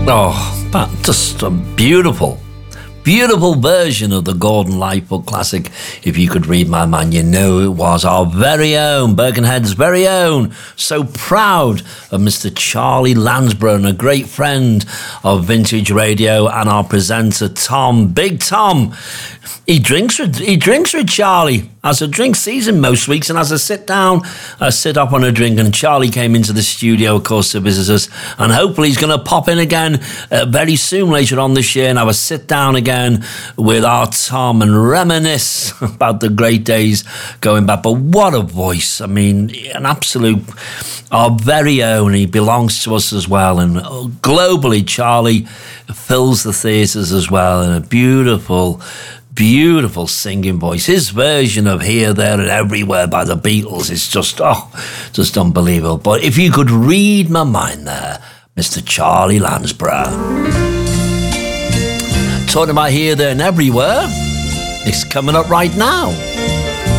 Oh, but just a beautiful version of the Gordon Lightfoot classic. If you could read my mind, you know it was our very own, Birkenhead's very own. So proud of Mr. Charlie Lansborough, and a great friend of Vintage Radio, and our presenter, Tom, Big Tom. He drinks with Charlie. As a drink season most weeks, and as I sit down, I sit up on a drink, and Charlie came into the studio, of course, to visit us, and hopefully he's going to pop in again very soon later on this year, and have a sit down again with our Tom and reminisce about the great days going back. But what a voice. I mean, an absolute, our very own. He belongs to us as well, and globally, Charlie fills the theatres as well, and a beautiful singing voice. His version of Here, There and Everywhere by the Beatles is just unbelievable. But if you could read my mind there, Mr. Charlie Lansborough. Talking about Here, There and Everywhere, it's coming up right now.